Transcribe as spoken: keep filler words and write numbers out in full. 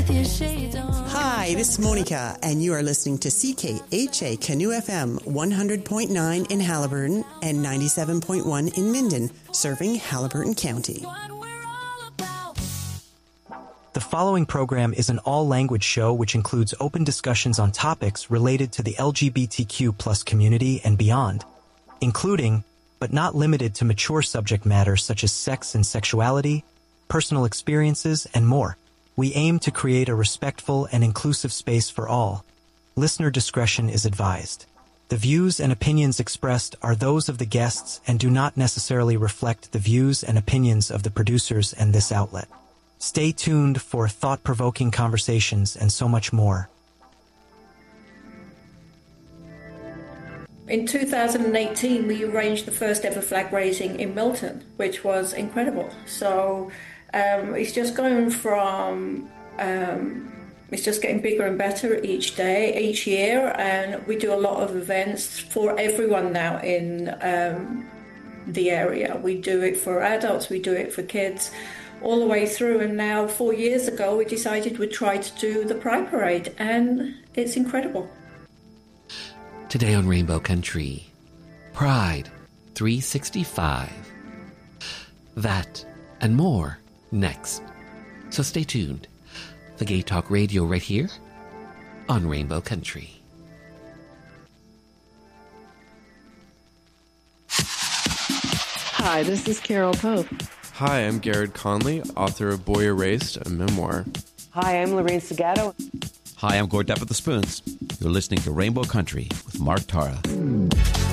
Hi, this is Monica, and you are listening to C K H A Canoe F M one hundred point nine in Haliburton and ninety-seven point one in Minden, serving Haliburton County. The following program is an all-language show which includes open discussions on topics related to the L G B T Q plus community and beyond, including, but not limited to, mature subject matter such as sex and sexuality, personal experiences, and more. We aim to create a respectful and inclusive space for all. Listener discretion is advised. The views and opinions expressed are those of the guests and do not necessarily reflect the views and opinions of the producers and this outlet. Stay tuned for thought-provoking conversations and so much more. In two thousand eighteen, we arranged the first ever flag raising in Milton, which was incredible. So um, it's just going from, um, it's just getting bigger and better each day, each year, and we do a lot of events for everyone now in um, the area. We do it for adults, we do it for kids, all the way through. And now, four years ago, we decided we'd try to do the Pride Parade, and it's incredible. Today on Rainbow Country, Pride three sixty-five. That and more next. So stay tuned. The Gay Talk Radio right here on Rainbow Country. Hi, this is Carol Pope. Hi, I'm Garrett Conley, author of Boy Erased, a memoir. Hi, I'm Lorraine Segato. Hi, I'm Gord Depp of the Spoons. You're listening to Rainbow Country with Mark Tara.